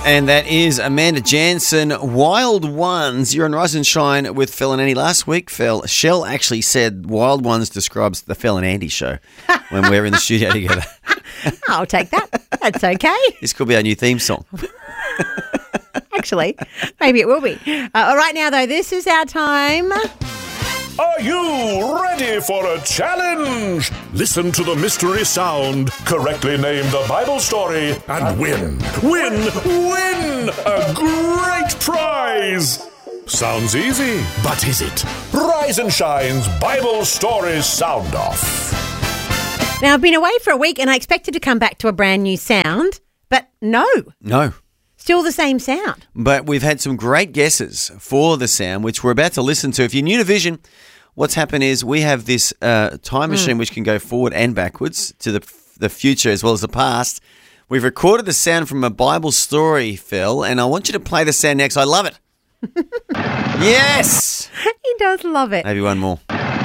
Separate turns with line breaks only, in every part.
And that is Amanda Jansen, Wild Ones. You're on Rise and Shine with Phil and Andy. Last week, Phil, Shell actually said Wild Ones describes the Phil and Andy show when we're in the studio together.
I'll take that. That's okay.
This could be our new theme song.
Actually, maybe it will be. All right, now, though, this is our time.
Are you ready for a challenge? Listen to the mystery sound, correctly name the Bible story, and win a great prize. Sounds easy, but is it? Rise and Shine's Bible Story Sound Off.
Now, I've been away for a week and I expected to come back to a brand new sound, but no. Still the same sound.
But we've had some great guesses for the sound, which we're about to listen to. If you're new to Vision, what's happened is we have this time machine which can go forward and backwards to the future as well as the past. We've recorded the sound from a Bible story, Phil, and I want you to play the sound next. I love it. Yes!
He does love it.
Maybe one more.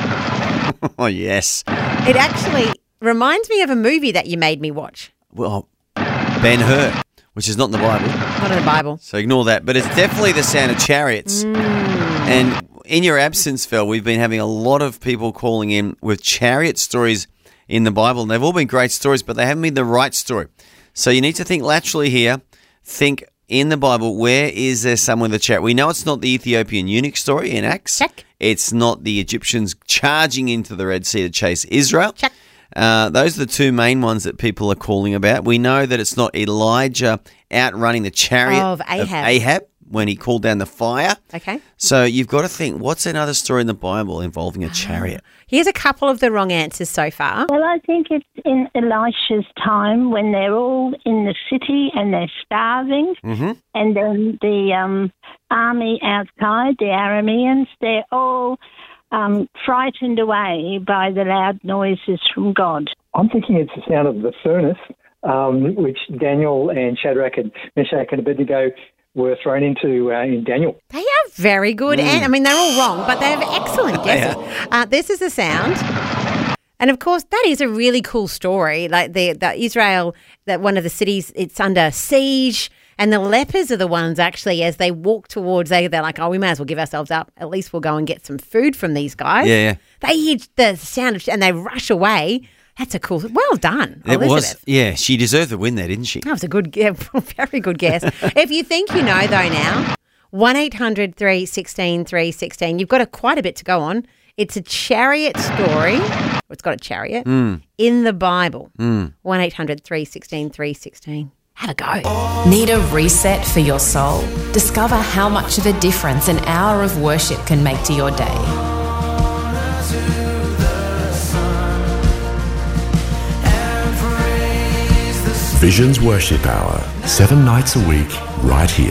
Oh, yes.
It actually reminds me of a movie that you made me watch.
Well, Ben-Hur, which is not in the Bible.
Not in the Bible.
So ignore that. But it's definitely the sound of chariots. And in your absence, Phil, we've been having a lot of people calling in with chariot stories in the Bible. And they've all been great stories, but they haven't been the right story. So you need to think laterally here. Think in the Bible, where is there someone with a chariot? We know it's not the Ethiopian eunuch story in Acts.
Check.
It's not the Egyptians charging into the Red Sea to chase Israel.
Check.
Those are the two main ones that people are calling about. We know that it's not Elijah outrunning the chariot
of
Ahab when he called down the fire.
Okay.
So you've got to think, what's another story in the Bible involving a chariot?
Here's a couple of the wrong answers so far.
Well, I think it's in Elisha's time when they're all in the city and they're starving, and then the army outside, the Arameans, they're all frightened away by the loud noises from God.
I'm thinking it's the sound of the furnace, which Daniel and Shadrach and Meshach and Abednego were thrown into in Daniel.
They are very good. And I mean, they're all wrong, but they have excellent guesses. This is the sound. And, of course, that is a really cool story. Like the Israel, that one of the cities, it's under siege. And the lepers are the ones actually, as they walk towards, they're like, oh, we may as well give ourselves up. At least we'll go and get some food from these guys.
Yeah.
They hear the sound and they rush away. That's a cool, well done, Elizabeth.
Yeah, she deserved the win there, didn't she?
That was a good, very good guess. If you think you know, though, now, 1-800-316 316. You've got quite a bit to go on. It's a chariot story. It's got a chariot in the Bible. 1-800-316 316. Have a go.
Need a reset for your soul? Discover how much of a difference an hour of worship can make to your day.
Vision's Worship Hour, 7 nights a week, right here.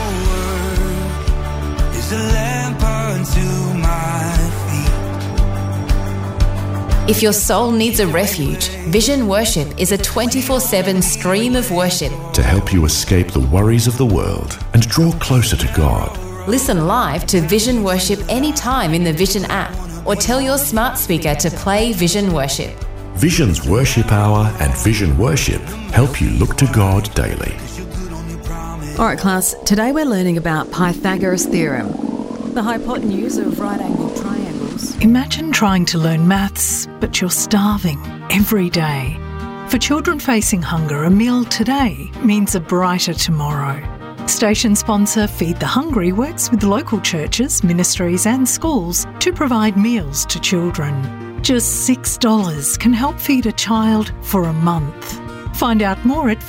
If your soul needs a refuge, Vision Worship is a 24/7 stream of worship
To help you escape the worries of the world and draw closer to God.
Listen live to Vision Worship anytime in the Vision app or tell your smart speaker to play Vision Worship.
Vision's Worship Hour and Vision Worship help you look to God daily.
All right, class, today we're learning about Pythagoras' theorem, the hypotenuse of right-angled triangles.
Imagine trying to learn maths, but you're starving every day. For children facing hunger, a meal today means a brighter tomorrow. Station sponsor Feed the Hungry works with local churches, ministries and schools to provide meals to children. Just $6 can help feed a child for a month. Find out more at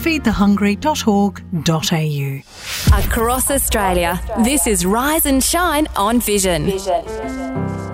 feedthehungry.org.au.
Across Australia, this is Rise and Shine on Vision.